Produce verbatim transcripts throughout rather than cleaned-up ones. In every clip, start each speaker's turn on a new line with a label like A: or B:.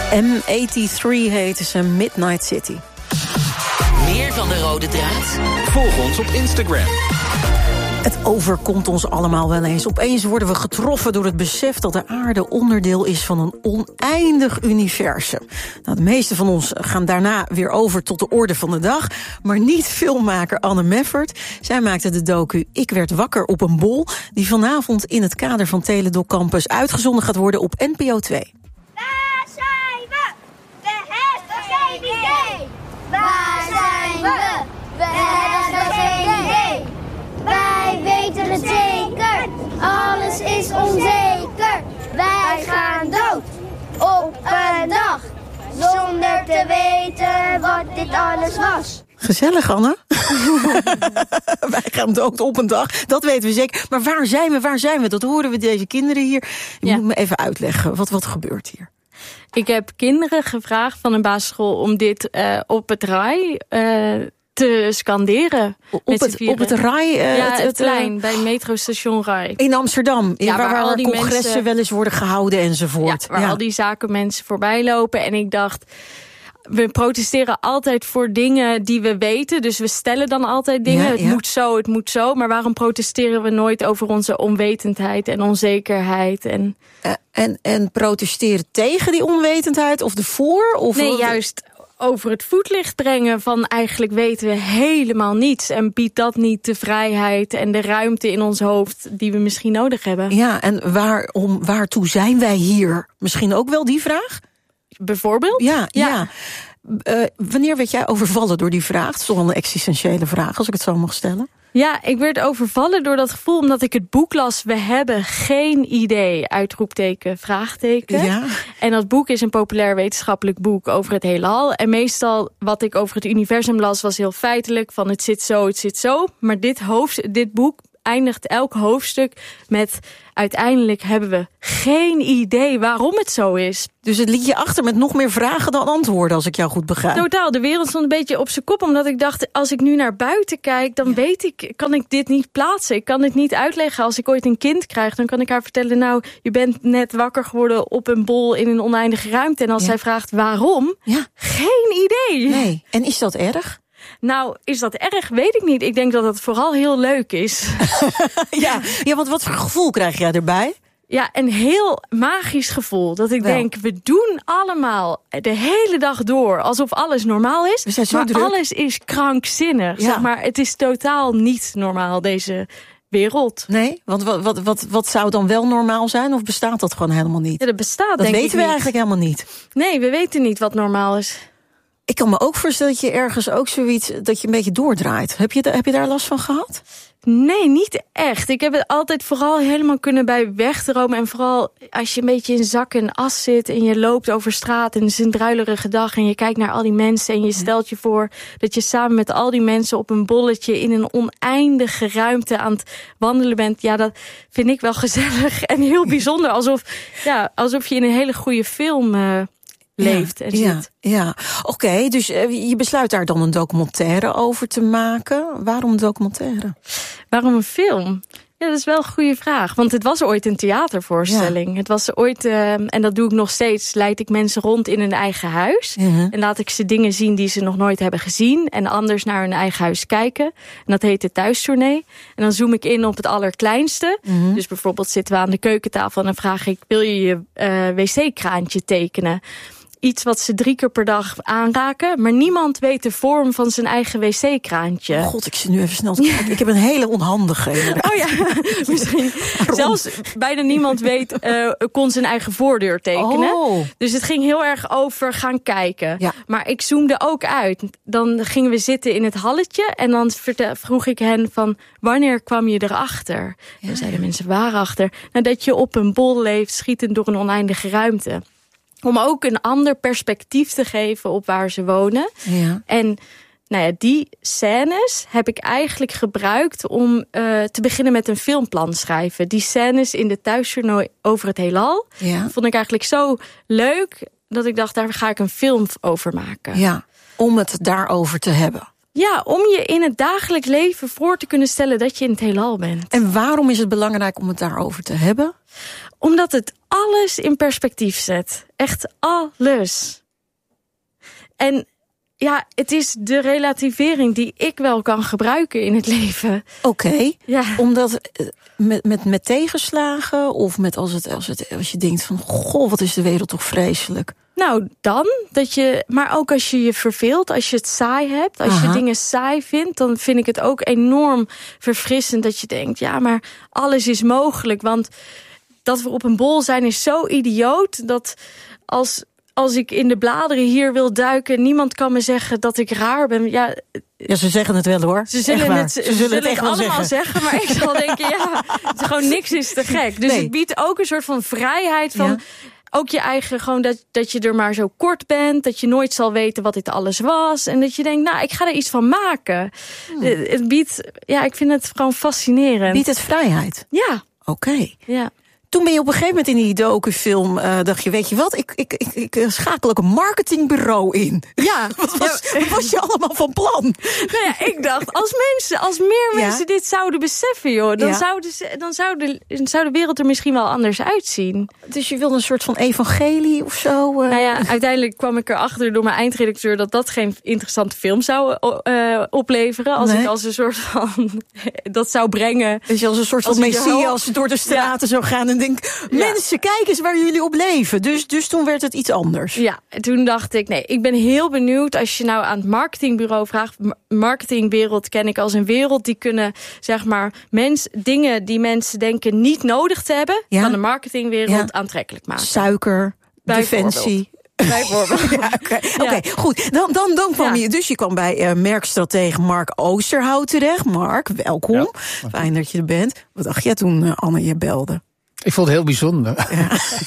A: M eenentachtig heten ze, Midnight City.
B: Meer van de rode draad?
C: Volg ons op Instagram.
A: Het overkomt ons allemaal wel eens. Opeens worden we getroffen door het besef dat de aarde onderdeel is van een oneindig universum. Nou, de meeste van ons gaan daarna weer over tot de orde van de dag. Maar niet filmmaker Anne Meffert. Zij maakte de docu Ik werd wakker op een bol, die vanavond in het kader van Teledoc Campus uitgezonden gaat worden op N P O twee.
D: Waar zijn we? We hebben geen idee. Waar zijn we? We hebben geen idee. Wij weten het zeker, alles is onzeker. Wij gaan dood op een dag, zonder te weten wat dit alles was.
A: Gezellig, Anne. Wij gaan dood op een dag, dat weten we zeker. Maar waar zijn we, waar zijn we? Dat horen we deze kinderen hier. Je ja. moet me even uitleggen, wat, wat gebeurt hier?
E: Ik heb kinderen gevraagd van een basisschool om dit uh, op het R A I... Uh, te scanderen.
A: Op het, op het R A I? Uh,
E: ja,
A: het,
E: het plein, uh, bij metrostation R A I.
A: In Amsterdam, ja, waar, waar, waar al die congressen mensen, wel eens worden gehouden enzovoort.
E: Ja, waar ja. al die zakenmensen voorbij lopen. En ik dacht, we protesteren altijd voor dingen die we weten. Dus we stellen dan altijd dingen. Ja, het ja. moet zo, het moet zo. Maar waarom protesteren we nooit over onze onwetendheid en onzekerheid? En,
A: uh, en, en protesteren tegen die onwetendheid of ervoor? Of
E: nee, juist over het voetlicht brengen van eigenlijk weten we helemaal niets. En biedt dat niet de vrijheid en de ruimte in ons hoofd die we misschien nodig hebben.
A: Ja, en waarom, waartoe zijn wij hier? Misschien ook wel die vraag?
E: Bijvoorbeeld?
A: Ja, ja. ja. Uh, wanneer werd jij overvallen door die vraag? Het is toch wel een existentiële vraag, als ik het zo mag stellen.
E: Ja, ik werd overvallen door dat gevoel omdat ik het boek las. We hebben geen idee, uitroepteken, vraagteken. Ja. En dat boek is een populair wetenschappelijk boek over het heelal. En meestal wat ik over het universum las was heel feitelijk. Van het zit zo, het zit zo. Maar dit, hoofd, dit boek eindigt elk hoofdstuk met uiteindelijk hebben we geen idee waarom het zo is.
A: Dus het liet je achter met nog meer vragen dan antwoorden, als ik jou goed begrijp.
E: Totaal, de wereld stond een beetje op zijn kop, omdat ik dacht, als ik nu naar buiten kijk, dan ja. weet ik, kan ik dit niet plaatsen. Ik kan dit niet uitleggen. Als ik ooit een kind krijg, dan kan ik haar vertellen, nou, je bent net wakker geworden op een bol in een oneindige ruimte. En als ja. zij vraagt waarom, ja. geen idee.
A: Nee. En is dat erg?
E: Nou, is dat erg? Weet ik niet. Ik denk dat het vooral heel leuk is.
A: ja, ja, want wat voor gevoel krijg jij erbij?
E: Ja, een heel magisch gevoel. Dat ik Wel. denk, we doen allemaal de hele dag door alsof alles normaal is. We zijn zo maar druk. Alles is krankzinnig. Ja. Zeg maar, het is totaal niet normaal, deze wereld.
A: Nee, want wat, wat, wat, wat zou dan wel normaal zijn? Of bestaat dat gewoon helemaal niet?
E: Ja, dat bestaat,
A: dat
E: denk ik
A: weten we
E: niet.
A: eigenlijk helemaal niet.
E: Nee, we weten niet wat normaal is.
A: Ik kan me ook voorstellen dat je ergens ook zoiets, dat je een beetje doordraait. Heb je, heb je daar last van gehad?
E: Nee, niet echt. Ik heb het altijd vooral helemaal kunnen bij wegdromen. En vooral als je een beetje in zak en as zit en je loopt over straat en het is een druilerige dag en je kijkt naar al die mensen en je stelt je voor dat je samen met al die mensen op een bolletje in een oneindige ruimte aan het wandelen bent. Ja, dat vind ik wel gezellig en heel bijzonder. Alsof, ja, alsof je in een hele goede film Uh, leeft ja, en
A: ja,
E: zit.
A: Ja, oké, okay, dus uh, je besluit daar dan een documentaire over te maken. Waarom een documentaire?
E: Waarom een film? Ja, dat is wel een goede vraag. Want het was ooit een theatervoorstelling. Ja. Het was ooit, uh, en dat doe ik nog steeds, leid ik mensen rond in hun eigen huis. Uh-huh. En laat ik ze dingen zien die ze nog nooit hebben gezien. En anders naar hun eigen huis kijken. En dat heet de thuistournee. En dan zoom ik in op het allerkleinste. Uh-huh. Dus bijvoorbeeld zitten we aan de keukentafel en dan vraag ik, wil je je uh, wc-kraantje tekenen? Iets wat ze drie keer per dag aanraken. Maar niemand weet de vorm van zijn eigen wc-kraantje.
A: Oh God, ik zit nu even snel te kijken. Ik heb een hele onhandige. Inderdaad.
E: Oh ja, misschien. Waarom? Zelfs bijna niemand weet, uh, kon zijn eigen voordeur tekenen. Oh. Dus het ging heel erg over gaan kijken. Ja. Maar ik zoomde ook uit. Dan gingen we zitten in het halletje. En dan vroeg ik hen van, wanneer kwam je erachter? Ja. Dan zeiden mensen, waarachter? Nou, dat je op een bol leeft, schietend door een oneindige ruimte. Om ook een ander perspectief te geven op waar ze wonen. Ja. En nou ja, die scènes heb ik eigenlijk gebruikt om uh, te beginnen met een filmplan schrijven. Die scènes in de thuisjournal over het heelal ja. vond ik eigenlijk zo leuk dat ik dacht, daar ga ik een film over maken.
A: Ja, om het daarover te hebben.
E: Ja, om je in het dagelijks leven voor te kunnen stellen dat je in het heelal bent.
A: En waarom is het belangrijk om het daarover te hebben?
E: Omdat het alles in perspectief zet. Echt alles. En ja, het is de relativering die ik wel kan gebruiken in het leven.
A: Oké, okay.
E: Ja.
A: Omdat met, met, met tegenslagen of met als, het, als, het, als je denkt van... goh, wat is de wereld toch vreselijk.
E: Nou, dan dat je, maar ook als je je verveelt, als je het saai hebt, als Aha. je dingen saai vindt, dan vind ik het ook enorm verfrissend dat je denkt, ja, maar alles is mogelijk. Want dat we op een bol zijn is zo idioot dat als, als ik in de bladeren hier wil duiken, niemand kan me zeggen dat ik raar ben. Ja,
A: ja ze zeggen het wel hoor.
E: Ze zullen het, ze, ze zullen het, het allemaal zeggen. zeggen, maar ik zal denken, ja, het is gewoon niks is te gek. Dus nee. Het biedt ook een soort van vrijheid van... Ja. Ook je eigen, gewoon dat, dat je er maar zo kort bent. Dat je nooit zal weten wat dit alles was. En dat je denkt, nou, ik ga er iets van maken. Hmm. Het, het biedt, ja, ik vind het gewoon fascinerend.
A: Biedt het vrijheid?
E: Ja.
A: Oké. Okay.
E: Ja.
A: Toen ben je op een gegeven moment in die docufilm, uh, dacht je, weet je wat, ik, ik, ik, ik schakel ook een marketingbureau in.
E: Ja.
A: wat, was, ja. wat was je allemaal van plan?
E: Nou ja, ik dacht, als mensen, als meer mensen ja. dit zouden beseffen, joh, dan, ja. zouden ze, dan zou, de, zou de wereld er misschien wel anders uitzien.
A: Dus je wilde een soort van evangelie of zo? Uh.
E: Nou ja, uiteindelijk kwam ik erachter door mijn eindredacteur dat dat geen interessante film zou uh, opleveren. Als nee. ik als een soort van, dat zou brengen.
A: Dus je als een soort van messias door de straten ja. zou gaan en denk, mensen, ja. kijk eens waar jullie op leven. Dus, dus toen werd het iets anders.
E: Ja, toen dacht ik, nee, ik ben heel benieuwd als je nou aan het marketingbureau vraagt. Marketingwereld ken ik als een wereld die kunnen, zeg maar, mens, dingen die mensen denken niet nodig te hebben, ja. kan de marketingwereld ja. aantrekkelijk maken.
A: Suiker, defensie.
E: Bijvoorbeeld.
A: Ja, Oké, okay. ja. okay, goed. Dan, dan, dan kwam ja. je, dus je kwam bij uh, merkstratege Mark Oosterhout terecht. Mark, welkom. Ja. Fijn dat je er bent. Wat dacht jij toen uh, Anne je belde?
F: Ik vond het heel bijzonder. Ja.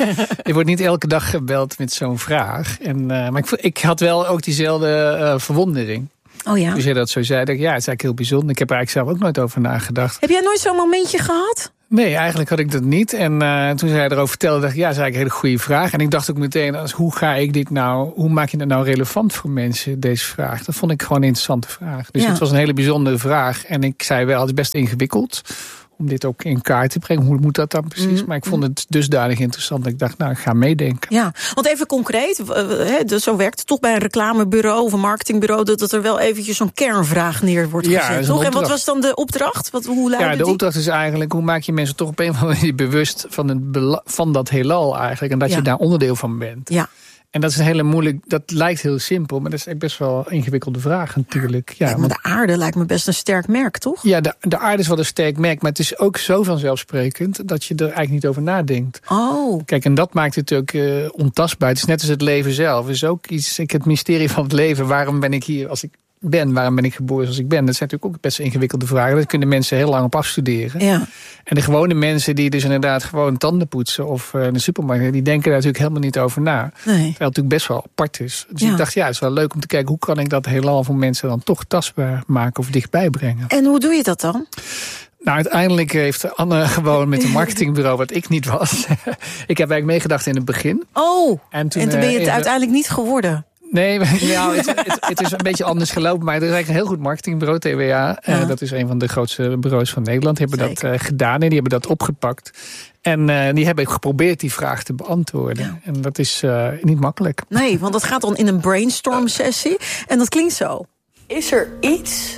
F: Je wordt niet elke dag gebeld met zo'n vraag. En, uh, maar ik, ik had wel ook diezelfde uh, verwondering.
A: Oh ja.
F: Dus je dat zo zei, dat ik, ja, het is eigenlijk heel bijzonder. Ik heb er eigenlijk zelf ook nooit over nagedacht.
A: Heb jij nooit zo'n momentje gehad?
F: Nee, eigenlijk had ik dat niet. En uh, toen zij erover vertelde, dacht ik, ja, dat is eigenlijk een hele goede vraag. En ik dacht ook meteen, als, hoe ga ik dit nou, hoe maak je dat nou relevant voor mensen, deze vraag? Dat vond ik gewoon een interessante vraag. Dus ja. Het was een hele bijzondere vraag. En ik zei wel, het is best ingewikkeld om dit ook in kaart te brengen. Hoe moet dat dan precies? Mm. Maar ik vond het dusdanig interessant dat ik dacht, nou, ik ga meedenken.
A: Ja, want even concreet, uh, zo werkt het toch bij een reclamebureau of een marketingbureau, dat, dat er wel eventjes zo'n kernvraag neer wordt gezet, ja, toch? En wat was dan de opdracht? Wat, hoe
F: ja, de
A: die?
F: opdracht is eigenlijk, hoe maak je mensen toch op een of andere manier bewust van, het bela- van dat heelal eigenlijk, en dat ja. je daar onderdeel van bent.
A: Ja.
F: En dat is een hele moeilijk, dat lijkt heel simpel, maar dat is best wel een ingewikkelde vraag natuurlijk. Ja,
A: ja, maar de aarde lijkt me best een sterk merk, toch?
F: Ja, de, de aarde is wel een sterk merk, maar het is ook zo vanzelfsprekend dat je er eigenlijk niet over nadenkt.
A: Oh.
F: Kijk, en dat maakt het ook uh, ontastbaar. Het is net als het leven zelf. Het is ook iets, ik, het mysterie van het leven. Waarom ben ik hier als ik ben? Waarom ben ik geboren zoals ik ben? Dat zijn natuurlijk ook best ingewikkelde vragen. Dat kunnen mensen heel lang op afstuderen.
A: Ja.
F: En de gewone mensen die dus inderdaad gewoon tanden poetsen of uh, in de supermarkt, die denken daar natuurlijk helemaal niet over na.
A: Nee.
F: Terwijl het natuurlijk best wel apart is. Dus ja. ik dacht, ja, het is wel leuk om te kijken, hoe kan ik dat heelal voor mensen dan toch tastbaar maken of dichtbij brengen.
A: En hoe doe je dat dan?
F: Nou, uiteindelijk heeft Anne gewoon met een marketingbureau, wat ik niet was. Ik heb eigenlijk meegedacht in het begin.
A: Oh, en toen, en toen ben je het uh, uiteindelijk niet geworden.
F: Nee, ja, het, het, het is een beetje anders gelopen. Maar er is eigenlijk een heel goed marketingbureau, T W A. Ja. Uh, dat is een van de grootste bureaus van Nederland. Die hebben Zeker. dat uh, gedaan en die hebben dat opgepakt. En uh, die hebben geprobeerd die vraag te beantwoorden. Ja. En dat is uh, niet makkelijk.
A: Nee, want dat gaat dan in een brainstorm sessie. En dat klinkt zo.
G: Is er iets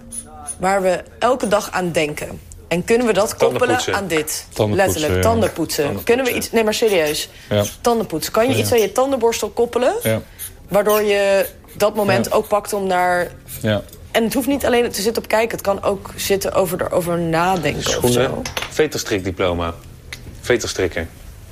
G: waar we elke dag aan denken? En kunnen we dat koppelen aan dit? Letterlijk, ja. tandenpoetsen. Tandenpoetsen. Kunnen we iets... Nee, maar serieus. Ja. Tandenpoetsen. Kan je ja. iets aan je tandenborstel koppelen? Ja. Waardoor je dat moment ja. ook pakt om naar... Ja. En het hoeft niet alleen te zitten op kijken. Het kan ook zitten over erover nadenken.
H: Schoenen.
G: Of zo.
H: Veterstrikdiploma. Veterstrikken.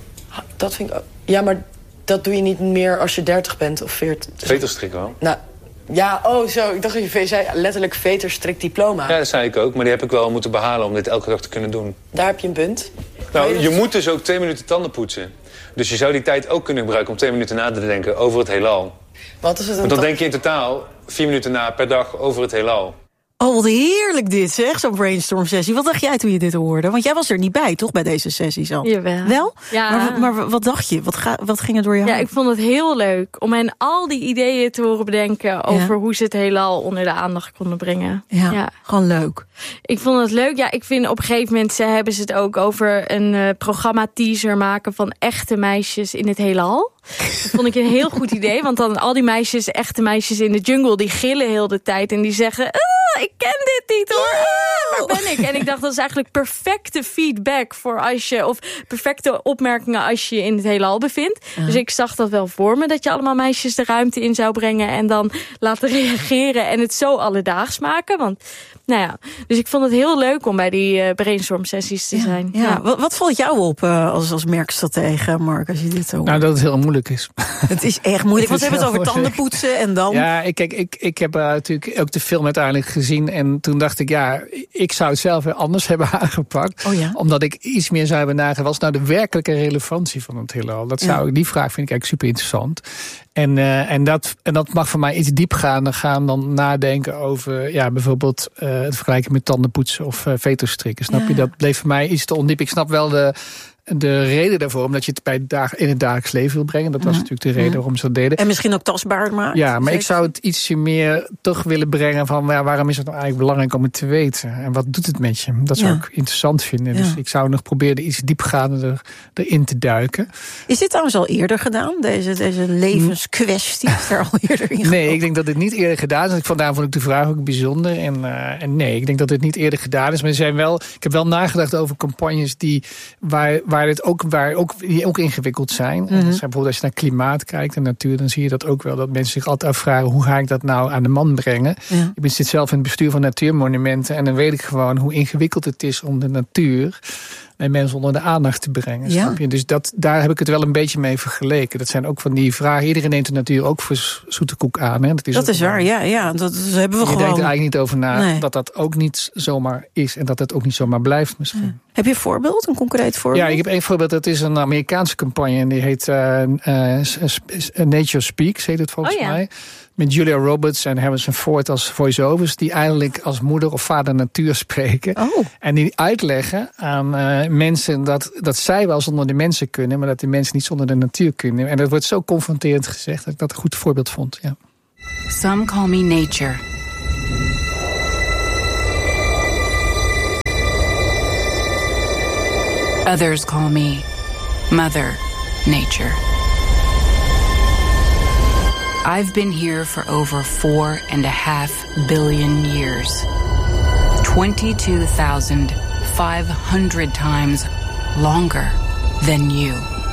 G: Dat vind ik ook... Ja, maar dat doe je niet meer als je dertig bent of veertig.
H: Veterstrikken wel?
G: Nou, ja, oh zo. Ik dacht dat je zei letterlijk veterstrikdiploma.
H: Ja, dat zei ik ook. Maar die heb ik wel moeten behalen om dit elke dag te kunnen doen.
G: Daar heb je een punt.
H: Nou, je, je moet dus ook twee minuten tanden poetsen. Dus je zou die tijd ook kunnen gebruiken om twee minuten na te denken over het heelal.
G: Wat is het
H: Want dan denk je in totaal vier minuten na per dag over het heelal.
A: Oh, wat heerlijk dit, zeg, zo'n brainstorm sessie. Wat dacht jij toen je dit hoorde? Want jij was er niet bij, toch, bij deze sessies al?
E: Jawel.
A: Wel?
E: Ja.
A: Maar, maar wat dacht je? Wat, ga, wat ging er door je
E: Ja,
A: hart?
E: ik vond het heel leuk om hen al die ideeën te horen bedenken over ja. hoe ze het heelal onder de aandacht konden brengen.
A: Ja, ja, gewoon leuk.
E: Ik vond het leuk. Ja, ik vind op een gegeven moment ze hebben ze het ook over een uh, programma teaser maken van echte meisjes in het heelal. Dat vond ik een heel goed idee, want dan al die meisjes, echte meisjes in de jungle, die gillen heel de tijd en die zeggen, ah, ik ken dit niet hoor, ah, waar ben ik? En ik dacht, dat is eigenlijk perfecte feedback voor als je, of perfecte opmerkingen als je je in het heelal bevindt. Uh-huh. Dus ik zag dat wel voor me, dat je allemaal meisjes de ruimte in zou brengen en dan laten reageren en het zo alledaags maken, want nou ja, dus ik vond het heel leuk om bij die uh, brainstorm sessies te
A: ja,
E: zijn.
A: Ja. Ja. Wat, wat valt jou op uh, als, als merkstratege, Mark, als je dit zo hoort?
F: Nou, dat het heel moeilijk is.
A: Het is echt moeilijk, want we hebben het over tandenpoetsen en dan...
F: Ja, ik, kijk, ik, ik heb uh, natuurlijk ook de film uiteindelijk gezien en toen dacht ik, ja, ik zou het zelf weer anders hebben aangepakt.
A: Oh ja?
F: Omdat ik iets meer zou hebben nagedacht, wat is nou de werkelijke relevantie van het heelal? Dat zou, ja. Die vraag vind ik eigenlijk super interessant. En, uh, en, dat, en dat mag voor mij iets diepgaander gaan dan nadenken over, ja, bijvoorbeeld uh, het vergelijken met tandenpoetsen of uh, veterstrikken. Snap ja. je? Dat bleef voor mij iets te ondiep. Ik snap wel de, de reden daarvoor, omdat je het bij dag, in het dagelijks leven wil brengen. Dat was uh-huh. natuurlijk de reden waarom ze dat deden.
A: En misschien ook tastbaar maken.
F: Ja, maar zeker. Ik zou het ietsje meer toch willen brengen van, ja, waarom is het nou eigenlijk belangrijk om het te weten? En wat doet het met je? Dat zou ja. ik interessant vinden. Ja. Dus ik zou nog proberen iets diepgaander erin te duiken.
A: Is dit trouwens al eerder gedaan? Deze, deze levenskwestie is er al eerder in
F: Nee, ik denk dat dit niet eerder gedaan is. Vandaar vond ik de vraag ook bijzonder. En, uh, en nee, ik denk dat dit niet eerder gedaan is. Maar er zijn wel, ik heb wel nagedacht over campagnes die waar, waar dit ook, waar ook, die ook ingewikkeld zijn. Mm-hmm. En dat zijn bijvoorbeeld als je naar klimaat kijkt en natuur, dan zie je dat ook wel. Dat mensen zich altijd afvragen, hoe ga ik dat nou aan de man brengen? Ja. Ik zit zelf in het bestuur van natuurmonumenten en dan weet ik gewoon hoe ingewikkeld het is om de natuur en mensen onder de aandacht te brengen. Ja. Snap je? Dus dat, daar heb ik het wel een beetje mee vergeleken. Dat zijn ook van die vragen. Iedereen neemt de natuur ook voor zoete koek aan. Hè? Dat is,
A: dat is waar, ja. ja. Dat, dat hebben we
F: je
A: gewoon.
F: Je denkt er eigenlijk niet over na nee. dat dat ook niet zomaar is. En dat dat ook niet zomaar blijft misschien. Ja.
A: Heb je een voorbeeld? Een concreet voorbeeld?
F: Ja, ik heb één voorbeeld. Dat is een Amerikaanse campagne. En die heet uh, uh, Nature Speaks, heet het volgens oh, ja. mij. Met Julia Roberts en Harrison Ford als voice-overs, die eigenlijk als moeder of vader natuur spreken.
A: Oh.
F: En die uitleggen aan uh, mensen dat, dat zij wel zonder de mensen kunnen, maar dat die mensen niet zonder de natuur kunnen. En dat wordt zo confronterend gezegd dat ik dat een goed voorbeeld vond. Ja.
I: Some call me nature. Others call me Mother Nature. I've been here for over four and a half billion years. twenty-two thousand five hundred times longer than you.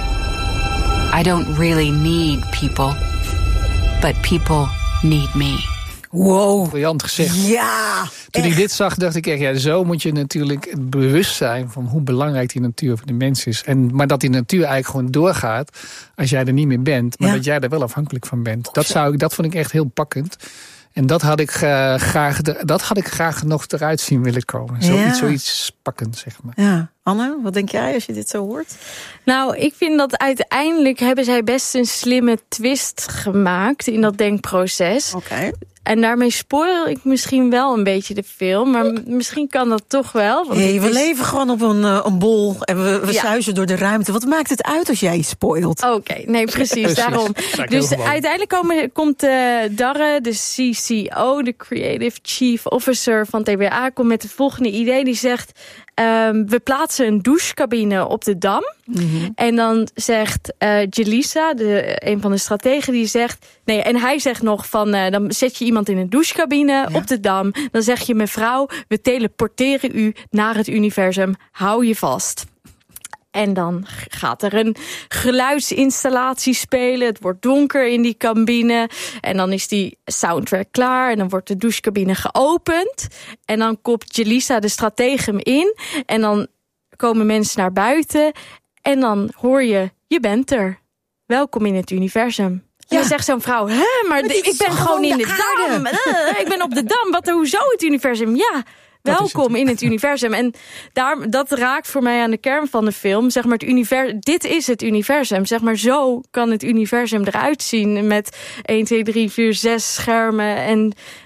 I: I don't really need people, but people need me.
F: Wow, briljant gezegd.
A: Ja,
F: Toen
A: echt.
F: ik dit zag, dacht ik echt, ja, zo moet je natuurlijk bewust zijn van hoe belangrijk die natuur voor de mens is. En, maar dat die natuur eigenlijk gewoon doorgaat als jij er niet meer bent. Maar ja. dat jij er wel afhankelijk van bent. Dat, zou ik, dat vond ik echt heel pakkend. En dat had ik uh, graag, dat had ik graag nog eruit zien willen komen. Zoiets, ja. zoiets pakkend, zeg maar.
A: Ja. Anne, wat denk jij als je dit zo hoort?
E: Nou, ik vind dat uiteindelijk hebben zij best een slimme twist gemaakt in dat denkproces.
A: Oké. Okay.
E: En daarmee spoil ik misschien wel een beetje de film. Maar misschien kan dat toch wel. Want
A: hey, we
E: is...
A: leven gewoon op een, uh, een bol. En we, we ja. zuizen door de ruimte. Wat maakt het uit als jij iets spoilt?
E: Oké, okay, nee, precies. precies. Daarom. Dus uiteindelijk komen, komt uh, Darre, de C C O, de Creative Chief Officer van T B A, komt met het volgende idee. Die zegt, um, we plaatsen een douchecabine op de Dam. Mm-hmm. En dan zegt uh, Jelisa, de, een van de strategen, die zegt... Nee, en hij zegt nog van, uh, dan zet je iemand in een douchecabine ja. op de Dam. Dan zeg je, mevrouw, we teleporteren u naar het universum. Hou je vast. En dan gaat er een geluidsinstallatie spelen. Het wordt donker in die cabine. En dan is die soundtrack klaar. En dan wordt de douchecabine geopend. En dan kopt Jelisa, de stratege, hem in. En dan komen mensen naar buiten. En dan hoor je, je bent er. Welkom in het universum. En ja. dan zegt zo'n vrouw, hè, maar, maar de, ik ben gewoon in de, de Dam. Uh, ik ben op de Dam. Wat, hoezo het universum? Ja, welkom het. in het universum. En daar, dat raakt voor mij aan de kern van de film. Zeg maar, het universum, dit is het universum. Zeg maar, zo kan het universum eruit zien. Met één, twee, drie, vier, zes schermen. En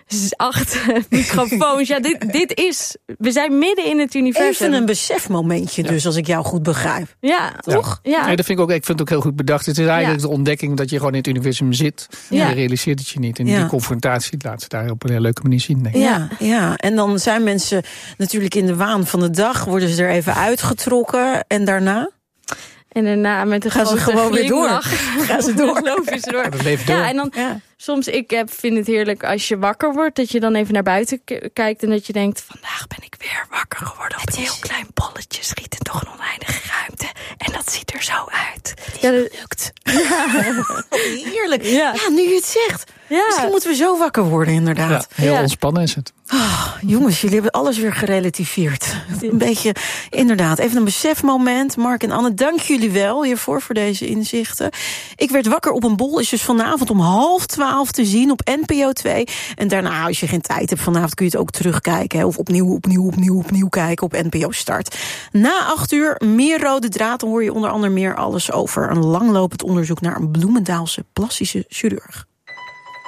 E: acht microfoons. Ja, dit, dit is... We zijn midden in het universum.
A: Even een besefmomentje dus, ja. als ik jou goed begrijp.
E: Ja. Toch?
F: Ja. Ja. Nee, dat vind ik, ook, ik vind het ook heel goed bedacht. Het is eigenlijk ja. de ontdekking dat je gewoon in het universum zit. Ja. Je realiseert het je niet. En ja. die confrontatie laat ze daar op een hele leuke manier zien. Denk ik.
A: Ja, ja, en dan zijn mensen natuurlijk in de waan van de dag. Worden ze er even uitgetrokken. En daarna?
E: En daarna met de
A: gaan ze gewoon weer door. Gaan ze door.
E: Lopen ze door.
F: Ja, dat leeft door.
E: Ja, en dan ja. soms, ik heb, vind het heerlijk als je wakker wordt, dat je dan even naar buiten k- kijkt en dat je denkt, vandaag ben ik weer wakker geworden op het een heel klein bolletje, schiet in toch een oneindige ruimte. En dat ziet er zo uit.
A: Het ja, dat lukt. Ja. Oh, heerlijk. Ja. ja, nu je het zegt. Ja. Misschien moeten we zo wakker worden, inderdaad.
F: Ja, heel
E: ja.
F: ontspannen is het.
A: Oh, jongens, jullie hebben alles weer gerelativeerd. Een beetje, inderdaad, even een besefmoment. Mark en Anne, dank jullie wel hiervoor, voor deze inzichten. Ik werd wakker op een bol, is dus vanavond om half twaalf te zien op N P O twee. En daarna, als je geen tijd hebt vanavond, kun je het ook terugkijken. Hè, of opnieuw, opnieuw, opnieuw, opnieuw kijken op N P O Start. Na acht uur, meer Rode Draad. Dan hoor je onder andere meer alles over een langlopend onderzoek naar een Bloemendaalse plastische chirurg.